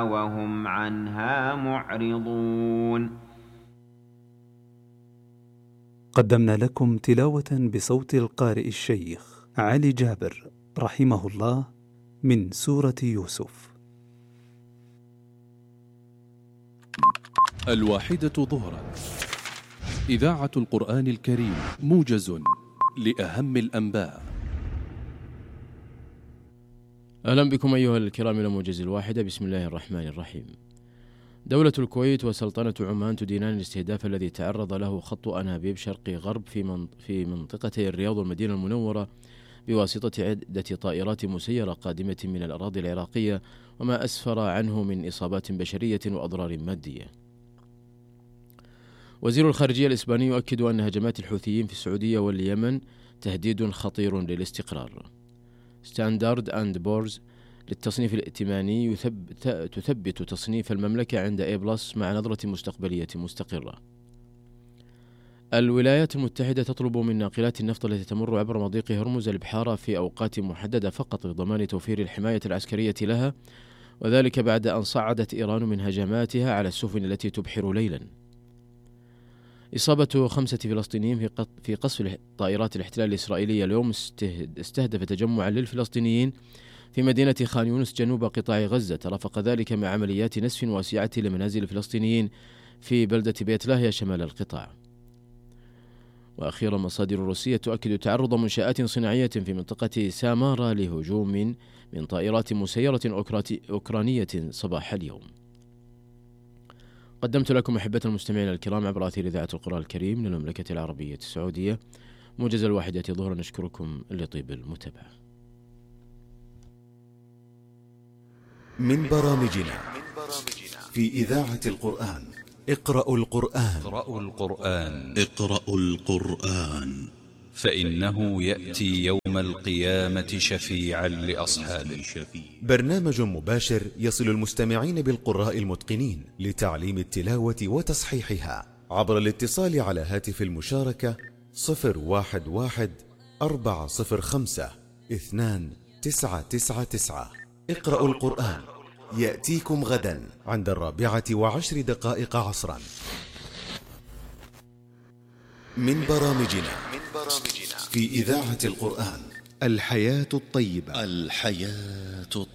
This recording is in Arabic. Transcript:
وهم عنها معرضون. قدمنا لكم تلاوة بصوت القارئ الشيخ علي جابر رحمه الله من سورة يوسف. 1 ظهرا، إذاعة القرآن الكريم، موجز لأهم الأنباء. أهلا بكم أيها الكرام إلى موجز 1. بسم الله الرحمن الرحيم. دولة الكويت وسلطنة عمان تدينان الاستهداف الذي تعرض له خط أنابيب شرقي غرب في منطقتي الرياض والمدينة المنورة بواسطة عدة طائرات مسيرة قادمة من الأراضي العراقية، وما أسفر عنه من إصابات بشرية وأضرار مادية. وزير الخارجية الإسباني يؤكد أن هجمات الحوثيين في السعودية واليمن تهديد خطير للاستقرار. ستاندرد أند بورز للتصنيف الائتماني تثبت تصنيف المملكة عند A+ مع نظرة مستقبلية مستقرة. الولايات المتحدة تطلب من ناقلات النفط التي تمر عبر مضيق هرمز البحارة في أوقات محددة فقط لضمان توفير الحماية العسكرية لها، وذلك بعد أن صعدت إيران من هجماتها على السفن التي تبحر ليلا. إصابة 5 فلسطينيين في قصف طائرات الاحتلال الإسرائيلية اليوم استهدف تجمعا للفلسطينيين في مدينة خان يونس جنوب قطاع غزة، رافق ذلك مع عمليات نسف واسعة لمنازل الفلسطينيين في بلدة بيت لاهيا شمال القطاع. وأخيرا، مصادر روسية تؤكد تعرض منشآت صناعية في منطقة سامارا لهجوم من طائرات مسيرة أوكرانية صباح اليوم. قدمت لكم أحبة المستمعين الكرام عبر أثير إذاعة القرآن الكريم من المملكة العربية السعودية موجز 1 ظهرا. نشكركم لطيب المتابعة. من برامجنا في إذاعة القرآن. اقرأوا القرآن فإنه يأتي يوم القيامة شفيعا لأصحابه. برنامج مباشر يصل المستمعين بالقراء المتقنين لتعليم التلاوة وتصحيحها عبر الاتصال على هاتف المشاركة 011-405-2999. اقرأوا القرآن يأتيكم غدا عند 4:10 عصرا. من برامجنا في إذاعة القرآن الحياة الطيبة.